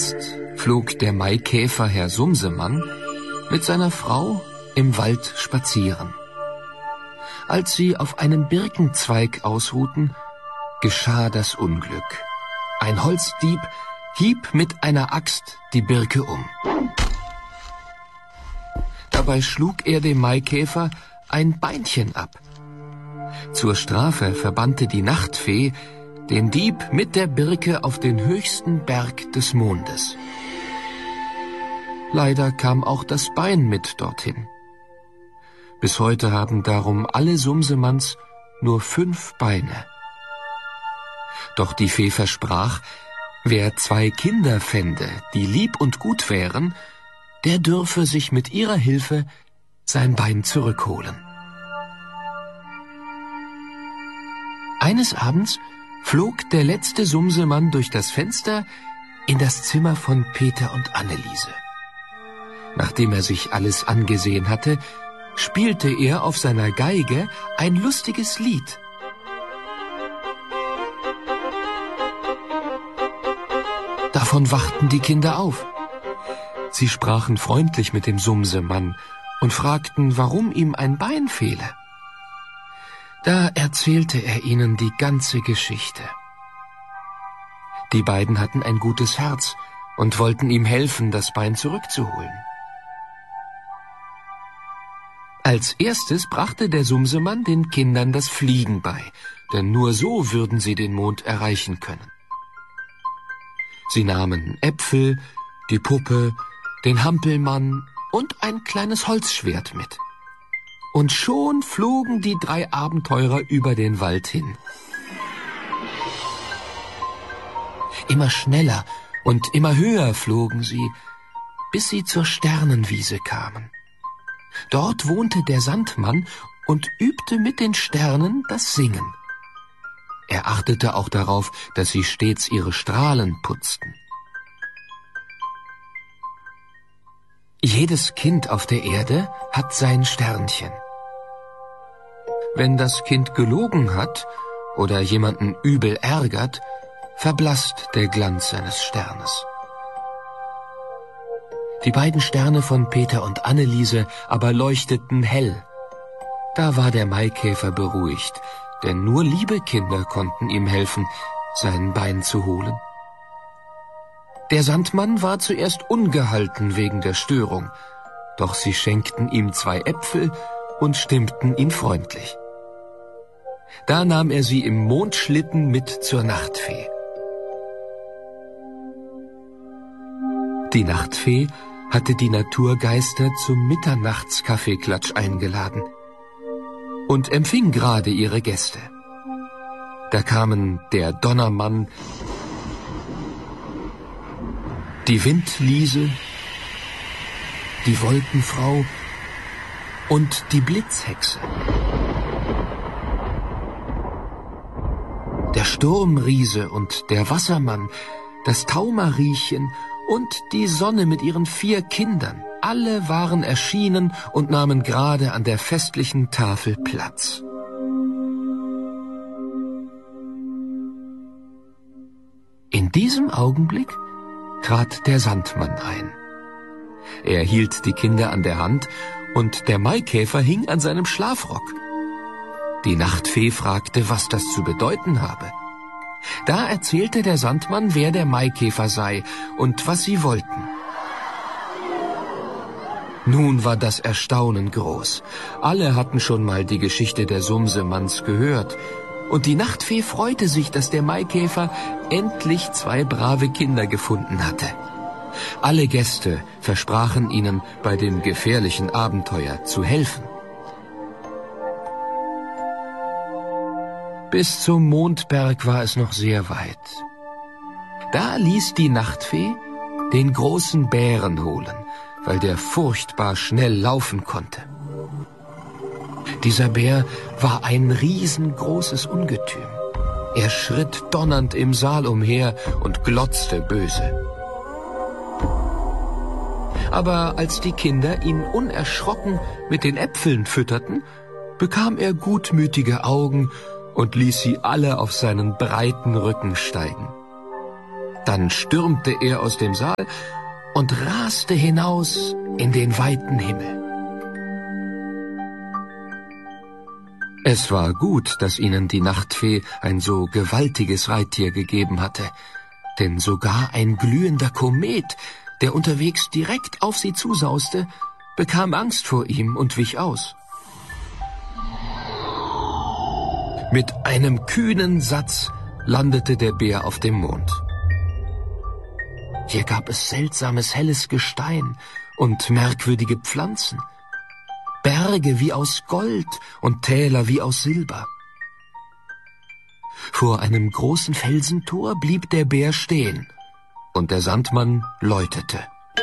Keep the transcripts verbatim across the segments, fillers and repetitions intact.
Einst flog der Maikäfer Herr Sumsemann mit seiner Frau im Wald spazieren. Als sie auf einem Birkenzweig ausruhten, geschah das Unglück. Ein Holzdieb hieb mit einer Axt die Birke um. Dabei schlug er dem Maikäfer ein Beinchen ab. Zur Strafe verbannte die Nachtfee den Dieb mit der Birke auf den höchsten Berg des Mondes. Leider kam auch das Bein mit dorthin. Bis heute haben darum alle Sumsemanns nur fünf Beine. Doch die Fee versprach, wer zwei Kinder fände, die lieb und gut wären, der dürfe sich mit ihrer Hilfe sein Bein zurückholen. Eines Abends flog der letzte Sumsemann durch das Fenster in das Zimmer von Peter und Anneliese. Nachdem er sich alles angesehen hatte, spielte er auf seiner Geige ein lustiges Lied. Davon wachten die Kinder auf. Sie sprachen freundlich mit dem Sumsemann und fragten, warum ihm ein Bein fehle. Da erzählte er ihnen die ganze Geschichte. Die beiden hatten ein gutes Herz und wollten ihm helfen, das Bein zurückzuholen. Als erstes brachte der Sumsemann den Kindern das Fliegen bei, denn nur so würden sie den Mond erreichen können. Sie nahmen Äpfel, die Puppe, den Hampelmann und ein kleines Holzschwert mit. Und schon flogen die drei Abenteurer über den Wald hin. Immer schneller und immer höher flogen sie, bis sie zur Sternenwiese kamen. Dort wohnte der Sandmann und übte mit den Sternen das Singen. Er achtete auch darauf, dass sie stets ihre Strahlen putzten. Jedes Kind auf der Erde hat sein Sternchen. Wenn das Kind gelogen hat oder jemanden übel ärgert, verblasst der Glanz seines Sternes. Die beiden Sterne von Peter und Anneliese aber leuchteten hell. Da war der Maikäfer beruhigt, denn nur liebe Kinder konnten ihm helfen, sein Bein zu holen. Der Sandmann war zuerst ungehalten wegen der Störung, doch sie schenkten ihm zwei Äpfel und stimmten ihn freundlich. Da nahm er sie im Mondschlitten mit zur Nachtfee. Die Nachtfee hatte die Naturgeister zum Mitternachtskaffeeklatsch eingeladen und empfing gerade ihre Gäste. Da kamen der Donnermann, die Windliese, die Wolkenfrau und die Blitzhexe. Der Sturmriese und der Wassermann, das Taumariechen und die Sonne mit ihren vier Kindern, alle waren erschienen und nahmen gerade an der festlichen Tafel Platz. In diesem Augenblick trat der Sandmann ein. Er hielt die Kinder an der Hand und der Maikäfer hing an seinem Schlafrock. Die Nachtfee fragte, was das zu bedeuten habe. Da erzählte der Sandmann, wer der Maikäfer sei und was sie wollten. Nun war das Erstaunen groß. Alle hatten schon mal die Geschichte der Sumsemanns gehört. Und die Nachtfee freute sich, dass der Maikäfer endlich zwei brave Kinder gefunden hatte. Alle Gäste versprachen ihnen, bei dem gefährlichen Abenteuer zu helfen. Bis zum Mondberg war es noch sehr weit. Da ließ die Nachtfee den großen Bären holen, weil der furchtbar schnell laufen konnte. Dieser Bär war ein riesengroßes Ungetüm. Er schritt donnernd im Saal umher und glotzte böse. Aber als die Kinder ihn unerschrocken mit den Äpfeln fütterten, bekam er gutmütige Augen und ließ sie alle auf seinen breiten Rücken steigen. Dann stürmte er aus dem Saal und raste hinaus in den weiten Himmel. Es war gut, dass ihnen die Nachtfee ein so gewaltiges Reittier gegeben hatte, denn sogar ein glühender Komet, der unterwegs direkt auf sie zusauste, bekam Angst vor ihm und wich aus. Mit einem kühnen Satz landete der Bär auf dem Mond. Hier gab es seltsames helles Gestein und merkwürdige Pflanzen, Berge wie aus Gold und Täler wie aus Silber. Vor einem großen Felsentor blieb der Bär stehen, und der Sandmann läutete.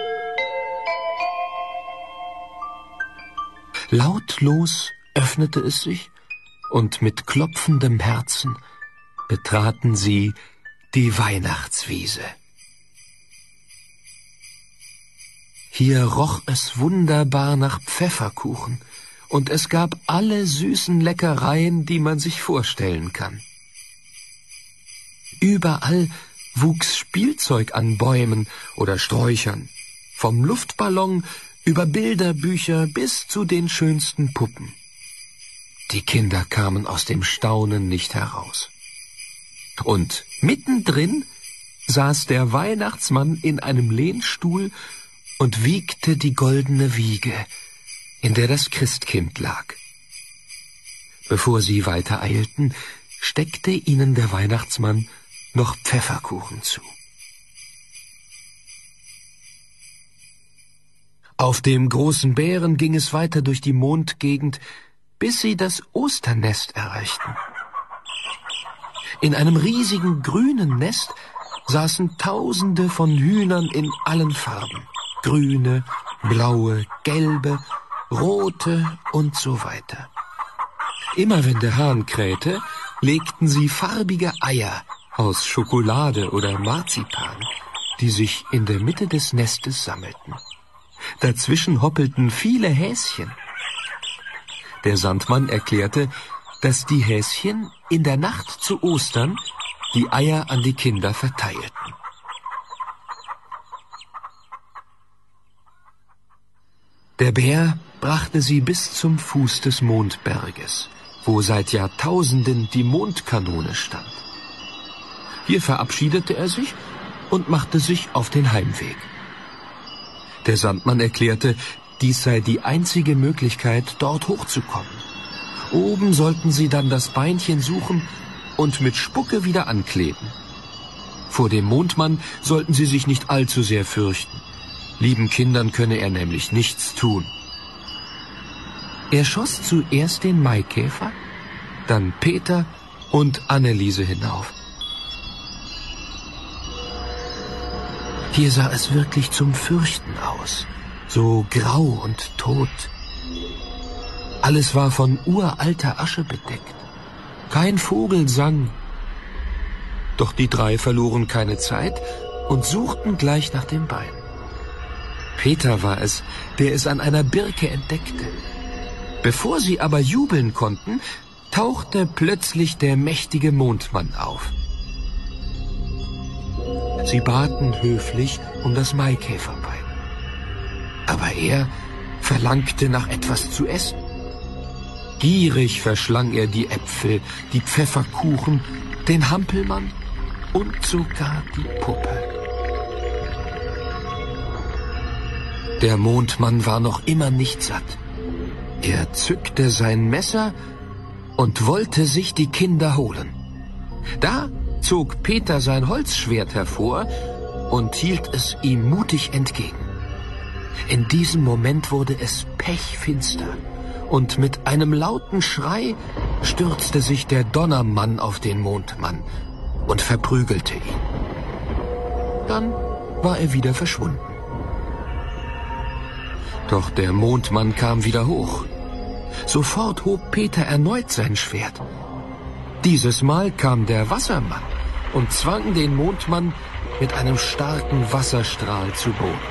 Lautlos öffnete es sich, und mit klopfendem Herzen betraten sie die Weihnachtswiese. Hier roch es wunderbar nach Pfefferkuchen, und es gab alle süßen Leckereien, die man sich vorstellen kann. Überall wuchs Spielzeug an Bäumen oder Sträuchern, vom Luftballon über Bilderbücher bis zu den schönsten Puppen. Die Kinder kamen aus dem Staunen nicht heraus. Und mittendrin saß der Weihnachtsmann in einem Lehnstuhl und wiegte die goldene Wiege, in der das Christkind lag. Bevor sie weiter eilten, steckte ihnen der Weihnachtsmann noch Pfefferkuchen zu. Auf dem großen Bären ging es weiter durch die Mondgegend, bis sie das Osternest erreichten. In einem riesigen grünen Nest saßen Tausende von Hühnern in allen Farben. Grüne, blaue, gelbe, rote und so weiter. Immer wenn der Hahn krähte, legten sie farbige Eier aus Schokolade oder Marzipan, die sich in der Mitte des Nestes sammelten. Dazwischen hoppelten viele Häschen. Der Sandmann erklärte, dass die Häschen in der Nacht zu Ostern die Eier an die Kinder verteilten. Der Bär brachte sie bis zum Fuß des Mondberges, wo seit Jahrtausenden die Mondkanone stand. Hier verabschiedete er sich und machte sich auf den Heimweg. Der Sandmann erklärte, dies sei die einzige Möglichkeit, dort hochzukommen. Oben sollten sie dann das Beinchen suchen und mit Spucke wieder ankleben. Vor dem Mondmann sollten sie sich nicht allzu sehr fürchten. Lieben Kindern könne er nämlich nichts tun. Er schoss zuerst den Maikäfer, dann Peter und Anneliese hinauf. Hier sah es wirklich zum Fürchten aus, so grau und tot. Alles war von uralter Asche bedeckt. Kein Vogel sang. Doch die drei verloren keine Zeit und suchten gleich nach dem Bein. Peter war es, der es an einer Birke entdeckte. Bevor sie aber jubeln konnten, tauchte plötzlich der mächtige Mondmann auf. Sie baten höflich um das Maikäferbein. Aber er verlangte nach etwas zu essen. Gierig verschlang er die Äpfel, die Pfefferkuchen, den Hampelmann und sogar die Puppe. Der Mondmann war noch immer nicht satt. Er zückte sein Messer und wollte sich die Kinder holen. Da zog Peter sein Holzschwert hervor und hielt es ihm mutig entgegen. In diesem Moment wurde es pechfinster, und mit einem lauten Schrei stürzte sich der Donnermann auf den Mondmann und verprügelte ihn. Dann war er wieder verschwunden. Doch der Mondmann kam wieder hoch. Sofort hob Peter erneut sein Schwert. Dieses Mal kam der Wassermann und zwang den Mondmann mit einem starken Wasserstrahl zu Boden.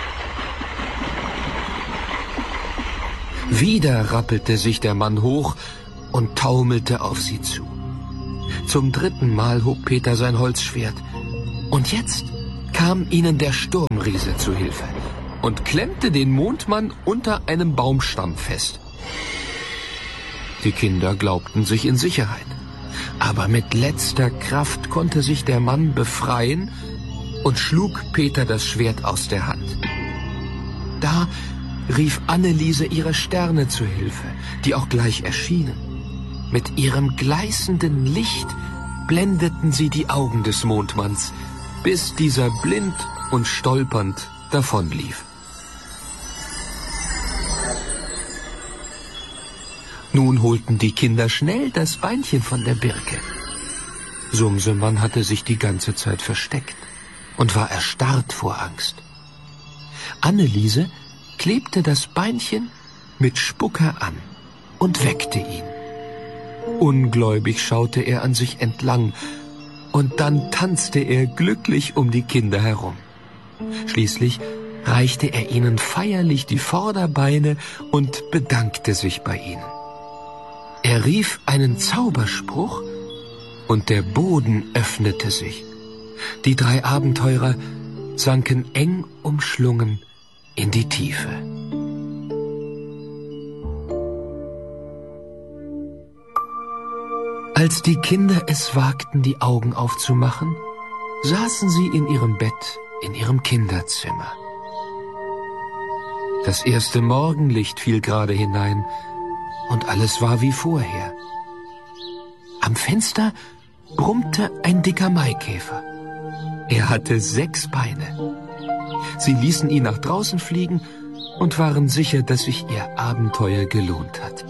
Wieder rappelte sich der Mann hoch und taumelte auf sie zu. Zum dritten Mal hob Peter sein Holzschwert. Und jetzt kam ihnen der Sturmriese zu Hilfe und klemmte den Mondmann unter einem Baumstamm fest. Die Kinder glaubten sich in Sicherheit, aber mit letzter Kraft konnte sich der Mann befreien und schlug Peter das Schwert aus der Hand. Da rief Anneliese ihre Sterne zu Hilfe, die auch gleich erschienen. Mit ihrem gleißenden Licht blendeten sie die Augen des Mondmanns, bis dieser blind und stolpernd davonlief. Nun holten die Kinder schnell das Beinchen von der Birke. Sumsemann hatte sich die ganze Zeit versteckt und war erstarrt vor Angst. Anneliese klebte das Beinchen mit Spucker an und weckte ihn. Ungläubig schaute er an sich entlang, und dann tanzte er glücklich um die Kinder herum. Schließlich reichte er ihnen feierlich die Vorderbeine und bedankte sich bei ihnen. Er rief einen Zauberspruch, und der Boden öffnete sich. Die drei Abenteurer sanken eng umschlungen in die Tiefe. Als die Kinder es wagten, die Augen aufzumachen, saßen sie in ihrem Bett in ihrem Kinderzimmer. Das erste Morgenlicht fiel gerade hinein, und alles war wie vorher. Am Fenster brummte ein dicker Maikäfer. Er hatte sechs Beine. Sie ließen ihn nach draußen fliegen und waren sicher, dass sich ihr Abenteuer gelohnt hat.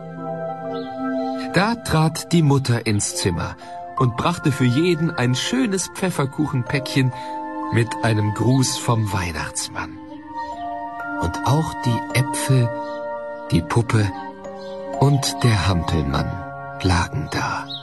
Da trat die Mutter ins Zimmer und brachte für jeden ein schönes Pfefferkuchenpäckchen mit einem Gruß vom Weihnachtsmann. Und auch die Äpfel, die Puppe und der Hampelmann lagen da.